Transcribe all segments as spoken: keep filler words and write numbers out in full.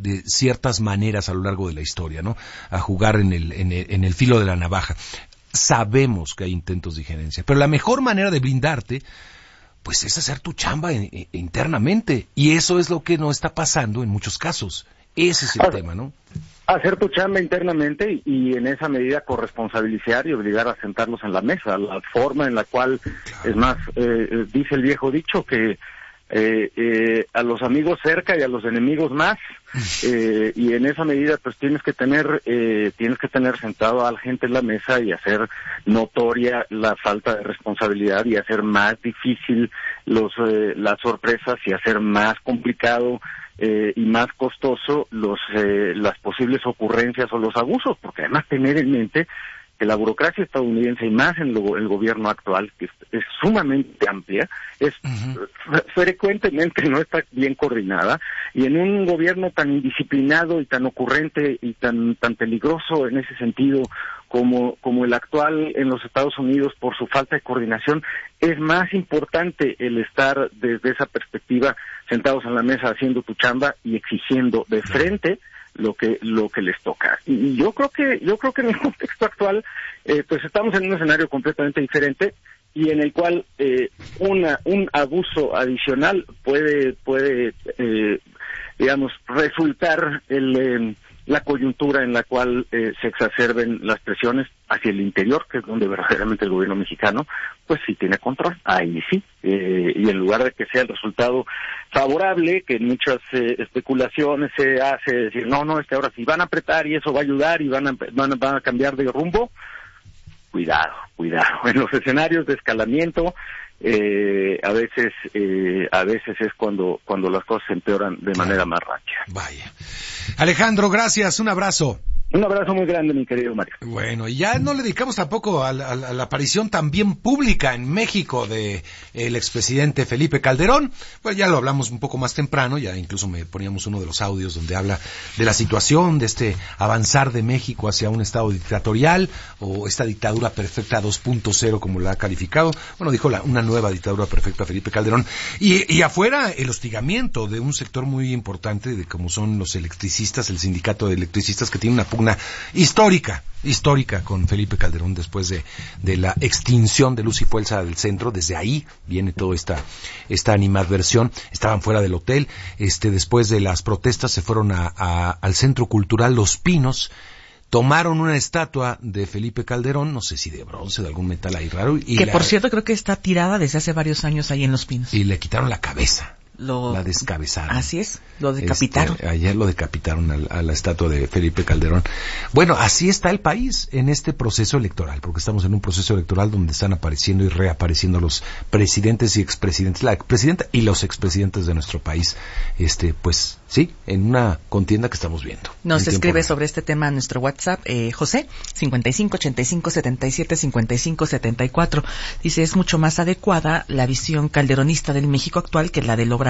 de ciertas maneras a lo largo de la historia, ¿no? A jugar en el, en el, en el filo de la navaja. Sabemos que hay intentos de injerencia, pero la mejor manera de blindarte, pues es hacer tu chamba in, in, internamente, y eso es lo que no está pasando en muchos casos. Ese es el ah, tema, ¿no? Hacer tu chamba internamente y, y en esa medida corresponsabilizar y obligar a sentarlos en la mesa, la forma en la cual, claro. Es más, eh, dice el viejo dicho que eh, eh, a los amigos cerca y a los enemigos más, eh, y en esa medida pues tienes que tener eh, tienes que tener sentado a la gente en la mesa y hacer notoria la falta de responsabilidad y hacer más difícil los eh, las sorpresas y hacer más complicado Eh, y más costoso los eh, las posibles ocurrencias o los abusos, porque además tener en mente que la burocracia estadounidense y más en lo, el gobierno actual, que es, es sumamente amplia, es uh-huh. frecuentemente no está bien coordinada, y en un gobierno tan indisciplinado y tan ocurrente y tan tan peligroso en ese sentido como como el actual en los Estados Unidos por su falta de coordinación, es más importante el estar desde esa perspectiva sentados en la mesa haciendo tu chamba y exigiendo de frente lo que lo que les toca. Y yo creo que yo creo que en el contexto actual eh, pues estamos en un escenario completamente diferente y en el cual eh, una un abuso adicional puede puede eh, digamos resultar el eh, la coyuntura en la cual eh, se exacerben las presiones hacia el interior, que es donde verdaderamente el gobierno mexicano pues sí tiene control, ahí sí, eh, y en lugar de que sea el resultado favorable, que en muchas eh, especulaciones se hace decir, no, no, es que ahora sí van a apretar y eso va a ayudar y van a, van a, van a cambiar de rumbo, cuidado, cuidado, en los escenarios de escalamiento, eh, a veces eh, a veces es cuando cuando las cosas se empeoran de manera más rápida. Vaya. Alejandro, gracias, un abrazo. Un abrazo muy grande, mi querido Mario. Bueno, y ya no le dedicamos tampoco a la, a la, a la aparición también pública en México de el expresidente Felipe Calderón. Pues ya lo hablamos un poco más temprano, ya incluso me poníamos uno de los audios donde habla de la situación, de este avanzar de México hacia un estado dictatorial, o esta dictadura perfecta dos punto cero, como la ha calificado. Bueno, dijo la, una nueva dictadura perfecta Felipe Calderón. Y, y afuera el hostigamiento de un sector muy importante, de como son los electricistas, el sindicato de electricistas, que tiene una pugna histórica, histórica con Felipe Calderón después de, de la extinción de Luz y Fuerza del Centro. Desde ahí viene toda esta, esta animadversión. Estaban fuera del hotel, este, después de las protestas se fueron a, a, al Centro Cultural Los Pinos, tomaron una estatua de Felipe Calderón, no sé si de bronce, de algún metal ahí raro. Y que la, por cierto creo que está tirada desde hace varios años ahí en Los Pinos. Y le quitaron la cabeza. Lo, la descabezaron. Así es, lo decapitaron. Este, ayer lo decapitaron a, a la estatua de Felipe Calderón. Bueno, así está el país en este proceso electoral, porque estamos en un proceso electoral donde están apareciendo y reapareciendo los presidentes y expresidentes, la expresidenta y los expresidentes de nuestro país. Este, pues sí, en una contienda que estamos viendo. Nos escribe sobre este tema a nuestro WhatsApp, eh, José, cincuenta y cinco ochenta y cinco setenta y siete cincuenta y cinco setenta y cuatro. Dice, es mucho más adecuada la visión calderonista del México actual que la del obradorista.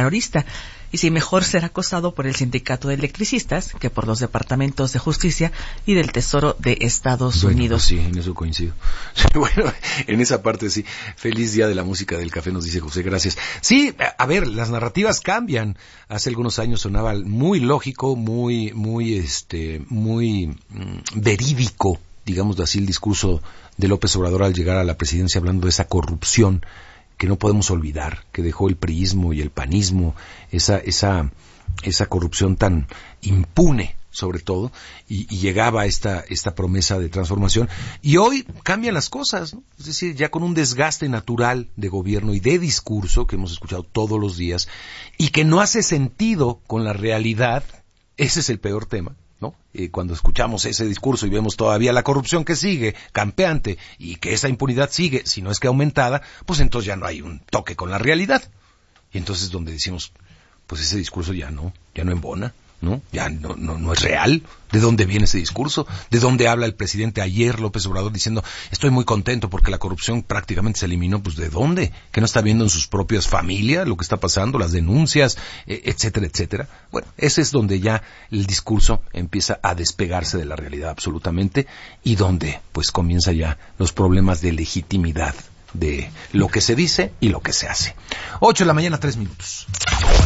Y si mejor ser acosado por el sindicato de electricistas que por los departamentos de justicia y del Tesoro de Estados bueno, Unidos. Pues sí, en eso coincido. Bueno, en esa parte sí. Feliz día de la música del café, nos dice José, gracias. Sí, a ver, las narrativas cambian. Hace algunos años sonaba muy lógico, muy, muy, este, muy mmm, verídico, digamos así, el discurso de López Obrador al llegar a la presidencia, hablando de esa corrupción que no podemos olvidar, que dejó el priismo y el panismo, esa esa esa corrupción tan impune, sobre todo, y, y llegaba esta esta promesa de transformación, y hoy cambian las cosas, ¿no? Es decir, ya con un desgaste natural de gobierno y de discurso que hemos escuchado todos los días, y que no hace sentido con la realidad. Ese es el peor tema, ¿no? Eh, cuando escuchamos ese discurso y vemos todavía la corrupción que sigue, campeante, y que esa impunidad sigue, si no es que aumentada, pues entonces ya no hay un toque con la realidad. Y entonces donde decimos, pues ese discurso ya no, ya no embona, ¿no? Ya no, no, no es real. ¿De dónde viene ese discurso? ¿De dónde habla el presidente ayer, López Obrador, diciendo, estoy muy contento porque la corrupción prácticamente se eliminó? Pues ¿de dónde? ¿Que no está viendo en sus propias familias lo que está pasando, las denuncias, etcétera, etcétera? Bueno, ese es donde ya el discurso empieza a despegarse de la realidad absolutamente, y donde pues comienza ya los problemas de legitimidad de lo que se dice y lo que se hace. Ocho de la mañana, tres minutos.